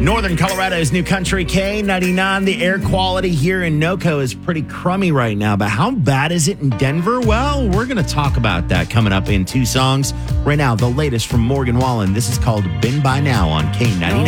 Northern Colorado's New Country K99. The air quality here in NoCo is pretty crummy right now, but how bad is it in Denver? Well, we're going to talk about that coming up in two songs. Right now, the latest from Morgan Wallen. This is called Been By Now on K99.